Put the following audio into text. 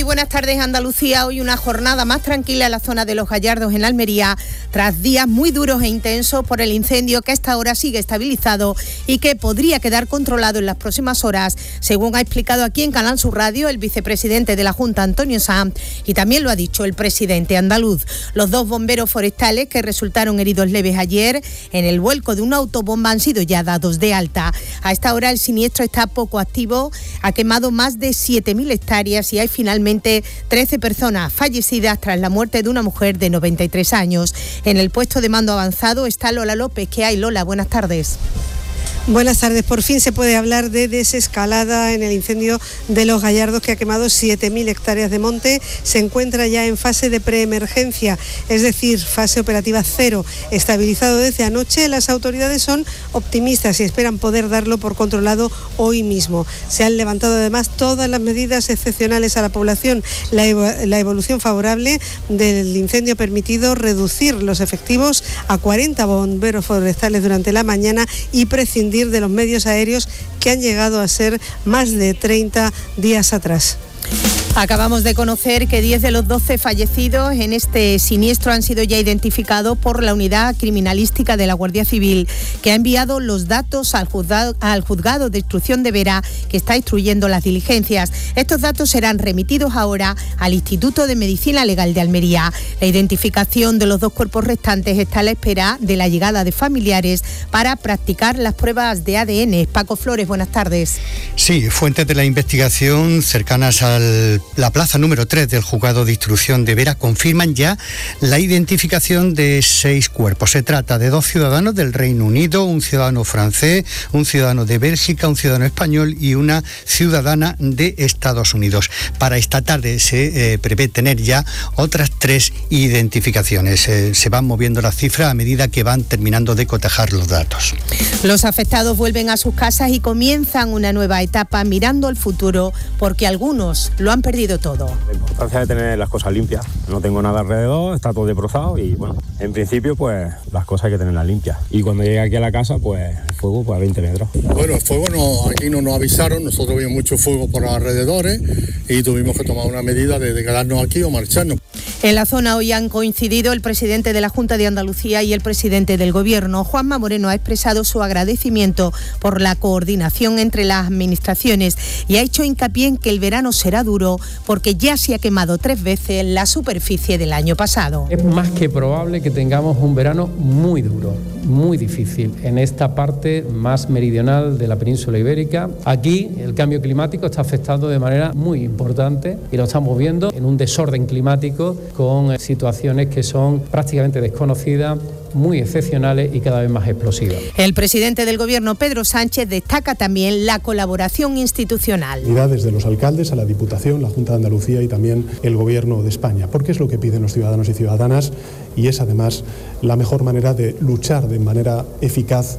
buenas tardes Andalucía. Hoy una jornada más tranquila en la zona de Los Gallardos en Almería, tras días muy duros e intensos por el incendio que a esta hora sigue estabilizado y que podría quedar controlado en las próximas horas, según ha explicado aquí en Canal Sur Radio el vicepresidente de la Junta, Antonio Sanz, y también lo ha dicho el presidente andaluz. Los 2 bomberos forestales que resultaron heridos leves ayer en el vuelco de una autobomba han sido ya dados de alta. A esta hora el siniestro está poco activo, ha quemado más de 7.000 hectáreas y hay finalmente 13 personas fallecidas tras la muerte de una mujer de 93 años. En el puesto de mando avanzado está Lola López. ¿Qué hay, Lola? Buenas tardes. Buenas tardes. Por fin se puede hablar de desescalada en el incendio de Los Gallardos, que ha quemado 7.000 hectáreas de monte. Se encuentra ya en fase de preemergencia, es decir, fase operativa 0, estabilizado desde anoche. Las autoridades son optimistas y esperan poder darlo por controlado hoy mismo. Se han levantado además todas las medidas excepcionales a la población. La evolución favorable del incendio ha permitido reducir los efectivos a 40 bomberos forestales durante la mañana y prescindir de los medios aéreos, que han llegado a ser más de 30 días atrás. Acabamos de conocer que 10 de los 12 fallecidos en este siniestro han sido ya identificados por la unidad criminalística de la Guardia Civil, que ha enviado los datos al juzgado de instrucción de Vera, que está instruyendo las diligencias. Estos datos serán remitidos ahora al Instituto de Medicina Legal de Almería. La identificación de los 2 cuerpos restantes está a la espera de la llegada de familiares para practicar las pruebas de ADN. Paco Flores, buenas tardes. Sí, fuentes de la investigación cercanas a la plaza número 3 del juzgado de instrucción de Vera confirman ya la identificación de 6 cuerpos. Se trata de 2 ciudadanos del Reino Unido, un ciudadano francés, un ciudadano de Bélgica, un ciudadano español y una ciudadana de Estados Unidos. Para esta tarde se prevé tener ya otras 3 identificaciones. Se van moviendo las cifras a medida que van terminando de cotejar los datos. Los afectados vuelven a sus casas y comienzan una nueva etapa mirando al futuro, porque algunos lo han perdido todo. La importancia de tener las cosas limpias. No tengo nada alrededor, está todo destrozado y bueno, en principio pues las cosas hay que tenerlas limpias. Y cuando llegué aquí a la casa pues el fuego pues a 20 metros. Bueno, el fuego aquí no nos avisaron, nosotros vimos mucho fuego por los alrededores y tuvimos que tomar una medida de quedarnos aquí o marcharnos. En la zona hoy han coincidido el presidente de la Junta de Andalucía y el presidente del Gobierno. Juanma Moreno ha expresado su agradecimiento por la coordinación entre las administraciones y ha hecho hincapié en que el verano será duro porque ya se ha quemado 3 veces la superficie del año pasado. Es más que probable que tengamos un verano muy duro, muy difícil en esta parte más meridional de la península ibérica. Aquí el cambio climático está afectando de manera muy importante y lo estamos viendo en un desorden climático con situaciones que son prácticamente desconocidas, muy excepcionales y cada vez más explosivas. El presidente del Gobierno, Pedro Sánchez, destaca también la colaboración institucional. Desde los alcaldes a la Diputación, la Junta de Andalucía y también el Gobierno de España, porque es lo que piden los ciudadanos y ciudadanas y es además la mejor manera de luchar de manera eficaz